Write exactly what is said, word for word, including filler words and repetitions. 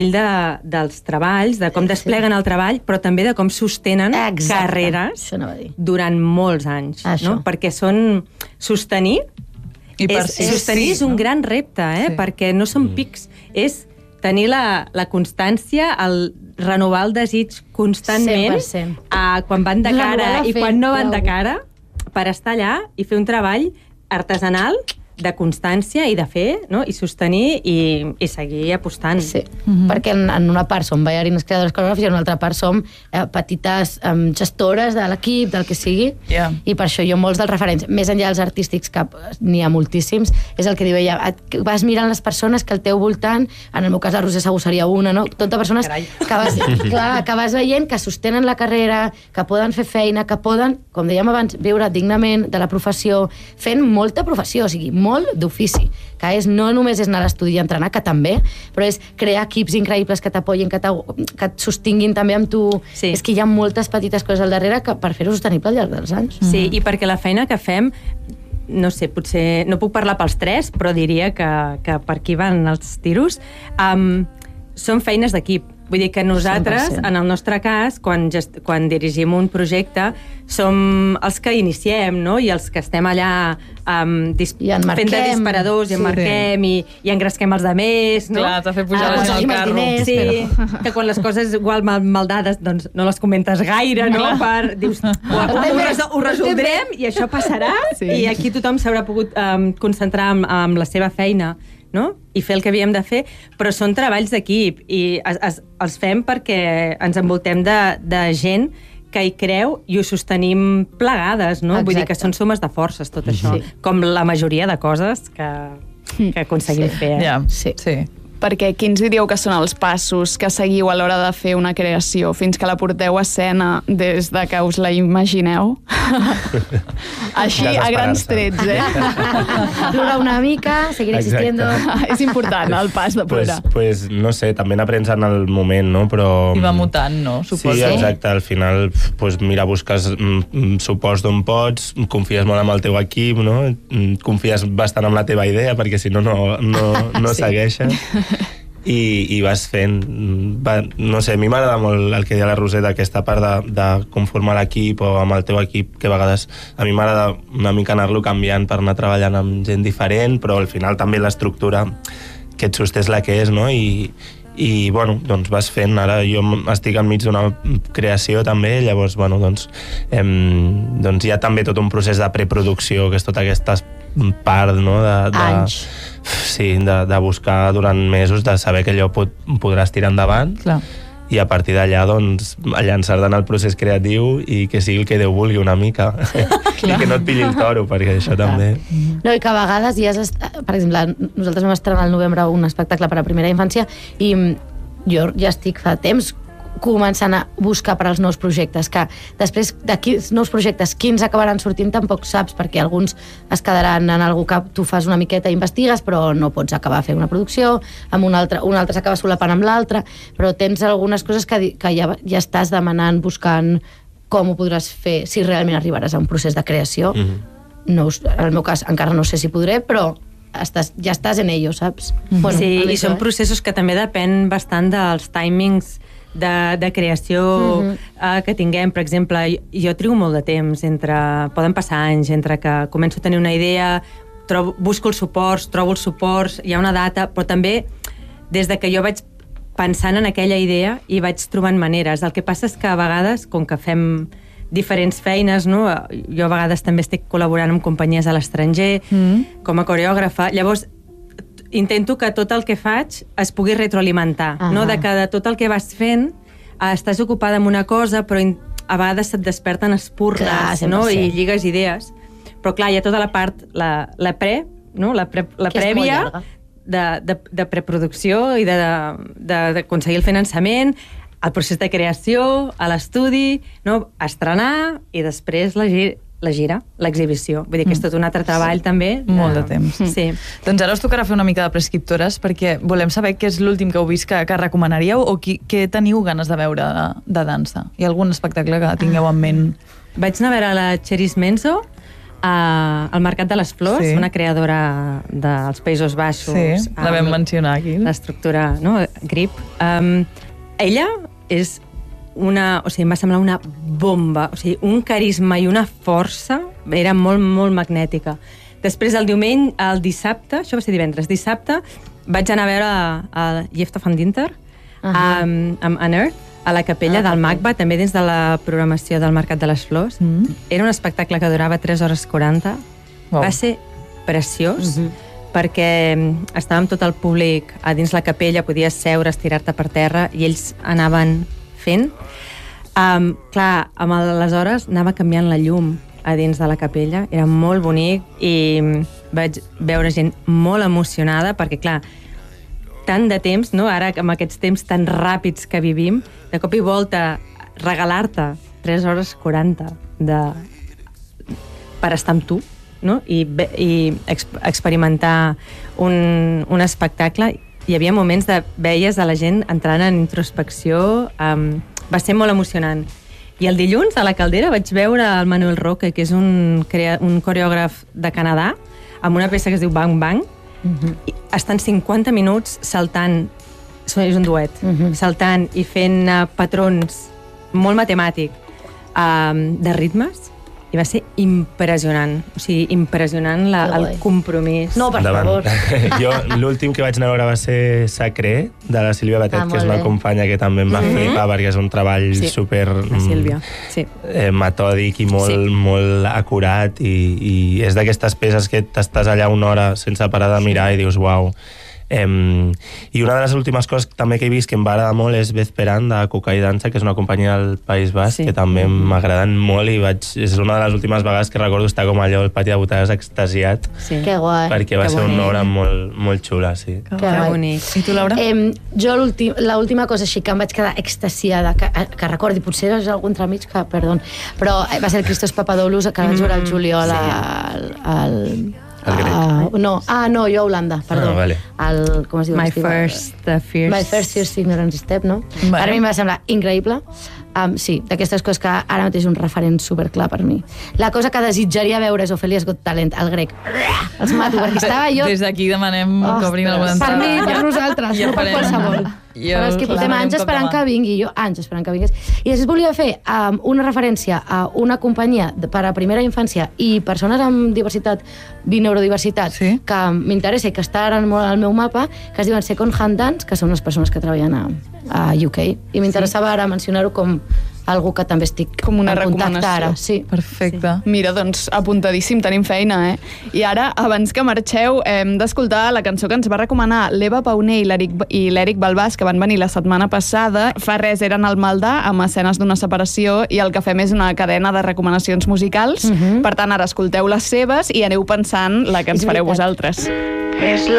de, dels treballs, de com despleguen el treball, però també de com sostenen Exacte. carreres durant molts anys. No? Perquè són sostenir, I per és, si sostenir sí, és un no? gran repte, eh? Sí. Perquè no són pics, és tenir la, la constància, el renovar el desig constantment, cent per cent. A, quan van de cara Renovar la i fe, quan no van de prou. cara, per estar allà i fer un treball artesanal, de constància i de fer, no? I sostenir i, i seguir apostant. Sí, mm-hmm. perquè en, en una part som ballarines creadores coreogràfiques i en una altra part som eh, petites eh, gestores de l'equip, del que sigui, yeah. i per això jo molts dels referents, més enllà dels artístics, que n'hi ha moltíssims, és el que diu ella, et vas mirant les persones que al teu voltant, en el meu cas la Roser segur seria una, no? Tot de persones que vas, clar, que vas veient que sostenen la carrera, que poden fer feina, que poden, com dèiem abans, viure dignament de la professió, fent molta professió, o sigui, molt d'ofici, que és, no només és anar a l'estudi i entrenar, que també, però és crear equips increïbles que t'apoyin, que, que et sostinguin també amb tu. Sí. És que hi ha moltes petites coses al darrere que per fer-ho sostenible al llarg dels anys. Sí, mm. i perquè la feina que fem, no sé, potser no puc parlar pels tres, però diria que, que per aquí van els tiros, um, són feines d'equip. Vull dir que nosaltres, cent per cent. en el nostre cas, quan, gest, quan dirigim un projecte, som els que iniciem, no? I els que estem allà um, dis I fent de disparadors, i en marquem, i, i engresquem els altres, no? Clar, t'ha fet pujar ah, la gent al carro. Diners, sí, però... que quan les coses igual mal, mal dades, doncs no les comentes gaire, no? Per, dius, ho, ho, ho, ho resoldrem i això passarà, sí. I aquí tothom s'haurà pogut um, concentrar en, en la seva feina, no? I fer el que havíem de fer, però són treballs d'equip i es, es, els fem perquè ens envoltem de, de gent que hi creu i ho sostenim plegades, no? Exacte. Vull dir que són sumes de forces, tot això, sí. Com la majoria de coses que, que aconseguim sí. fer. Eh? Ja, sí. sí. Perquè quins diríeu que són els passos que seguiu a l'hora de fer una creació fins que la porteu a escena des de que us la imagineu? Així, a grans trets, eh? Plorar una mica, seguir existiendo. És important, el pas de plorar. Pues, pues, no sé, també n'aprens en el moment, no? Però... I va mutant, no? Suposo. Sí, exacte. Al final, pues, mira, busques mm, suports d'on pots, confies molt en el teu equip, no? Confies bastant en la teva idea, perquè si no, no, no, no sí. segueixes. I, i vas fent va, no sé, a mi m'agrada molt el que deia la Roser d'aquesta part de, de conformar l'equip o amb el teu equip, que a vegades a mi m'agrada una mica anar-lo canviant per anar treballant amb gent diferent, però al final també l'estructura que et sosté és la que és, no? I, i bueno, doncs vas fent. Ara jo estic enmig d'una creació també, llavors bueno, doncs, em, doncs hi ha també tot un procés de preproducció, que és tota aquesta part, no? De, de, anys. Sí, de, de buscar durant mesos, de saber que allò pot, podràs tirar endavant. Clar. I a partir d'allà, doncs, llançar-te en el procés creatiu i que sigui el que Déu vulgui una mica. I que no et pilli el toro, perquè això també... No, i que a vegades ja has estat... Per exemple, nosaltres vam estrenar al novembre un espectacle per a primera infància i jo ja estic fa temps començant a buscar per als nous projectes, que després d'aquests nous projectes, quins acabaran sortint tampoc saps, perquè alguns es quedaran en algú que tu fas una miqueta i investigues, però no pots acabar fent una producció, amb un altre, un altre s'acaba solapant amb l'altre, però tens algunes coses que, que ja, ja estàs demanant, buscant com ho podràs fer, si realment arribaràs a un procés de creació. Mm-hmm. No, en el meu cas encara no sé si podré, però estàs, ja estàs en ello, saps? Mm-hmm. Bueno, sí, i són processos que també depèn bastant dels timings de, de creació uh-huh. uh, que tinguem. Per exemple, jo, jo trigo molt de temps, entre, poden passar anys, entre que començo a tenir una idea, trobo, busco els suports, trobo els suports, hi ha una data, però també des de que jo vaig pensant en aquella idea i vaig trobant maneres. El que passa és que a vegades, com que fem diferents feines, no? Jo a vegades també estic col·laborant amb companyies a l'estranger, mm. com a coreògrafa, llavors intento que tot el que faig es pugui retroalimentar, uh-huh. no? De que de tot el que vas fent eh, estàs ocupada amb una cosa, però a vegades se't desperten espurnes, clar, no? I lligues idees. Però clar, hi ha tota la part, la, la pre, no? La, pre, la prèvia de, de, de preproducció i d'aconseguir el finançament, el procés de creació, a l'estudi, no? Estrenar i després la gira, la gira, l'exhibició. Vull dir que és tot un altre treball, sí. també. Molt de temps. Sí. Doncs ara us tocarà fer una mica de prescriptores, perquè volem saber què és l'últim que heu vist que, que recomanaríeu o qui, què teniu ganes de veure de, de dansa. Hi ha algun espectacle que tingueu en ment? Vaig anar a veure la Cherise Menzo Uh, al Mercat de les Flors, Sí. una creadora dels Països Baixos. Sí, la vam amb mencionar aquí. L'estructura, no? Grip. Um, ella és una... O sigui, em va semblar una bomba. O sigui, un carisma i una força. Era molt, molt magnètica. Després, el diumenge, el dissabte, això va ser divendres, dissabte, vaig anar a veure a Jefta van Dinter, uh -huh. um, amb Unearth, a la capella ah, del Magba, també dins de la programació del Mercat de les Flors. Mm. Era un espectacle que durava tres hores quaranta. Wow. Va ser preciós, mm -hmm. perquè estàvem tot el públic a dins la capella, podies seure, estirar-te per terra, i ells anaven fent. Um, clar, amb les hores anava canviant la llum a dins de la capella, era molt bonic, i vaig veure gent molt emocionada, perquè clar, tant de temps, no? Ara amb aquests temps tan ràpids que vivim, de cop i volta regalar-te tres hores quaranta de... per estar amb tu, no? I, i exp experimentar un, un espectacle. Hi havia moments de veies a la gent entrant en introspecció, um, va ser molt emocionant. I el dilluns a la Caldera vaig veure el Manuel Roque, que és un, un coreògraf de Canadà, amb una peça que es diu Bang Bang. Uh-huh. Estan cinquanta minuts saltant, és un duet, uh-huh. saltant i fent uh, patrons molt matemàtic uh, de ritmes, i va ser impressionant, o sigui, impressionant la, el compromís. No, per favor. Jo l'últim que vaig anar a veure va ser Sacré, de la Sílvia Batet, ah, que és una bé. companya que també em va mm-hmm. flipar, perquè és un treball sí. super Sílvia. Sí. Eh, metòdic i molt, sí. molt acurat, i, i és d'aquestes peces que t'estàs allà una hora sense parar de mirar sí. i dius, uau. Um, I una de les últimes coses també que he vist que em va agradar molt és Bezperan, de Cuca i Dansa, que és una companyia del País Basc, sí. que també m'agraden molt, i vaig, és una de les últimes vegades que recordo estar com allò al pati de butades extasiat. Sí. Que guai. Perquè va que ser bonic. una obra molt, molt xula, sí. Que, que bonic. I tu, Laura? Eh, jo l'última cosa així que em vaig quedar extasiada, que, que recordi, potser és algun tràmit que, perdó, però va ser el Christos Papadopoulos, que vaig veure el juliol sí. al... al El grec. Uh, no, ah, no, jo a Holanda, perdó. Ah, vale. El, com es diu? My first, uh, fierce... My first fierce ignorance step, no? Bueno. Ara a mi em va semblar increïble. Um, sí, d'aquestes coses que ara mateix és un referent superclar per mi. La cosa que desitjaria veure és Ofelia's Got Talent, el grec. Els mato, perquè estava jo... Des d'aquí demanem oh, que obrin alguna entrada. Per mi, per nosaltres, no per qualsevol. Jo, però és que portem anys esperant que vingui, jo anys esperant que vingués. I després volia fer um, una referència a una companyia de, per a primera infància i persones amb diversitat, bineurodiversitat, sí? que m'interessa i que està ara molt al meu mapa, que es diuen Second Hand Dance, que són les persones que treballen a, a U K. I m'interessava sí? ara mencionar-ho com algú que també estic com una en contacte ara. Sí. Perfecte. Sí. Mira, doncs, apuntadíssim, tenim feina, eh? I ara, abans que marxeu, hem d'escoltar la cançó que ens va recomanar l'Eva Pauner i l'Eric Balbàs, que van venir la setmana passada. Fa res eren al Maldà, amb escenes d'una separació, i el que fem és una cadena de recomanacions musicals. Uh-huh. Per tant, ara escolteu les seves i aneu pensant la que ens fareu vosaltres. És la